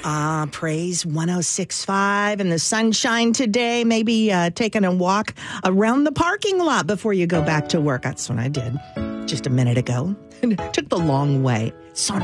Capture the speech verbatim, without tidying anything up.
Ah, Praise one oh six point five and the sunshine today. Maybe uh, taking a walk around the parking lot before you go back to work. That's what I did just a minute ago. Took the long way. So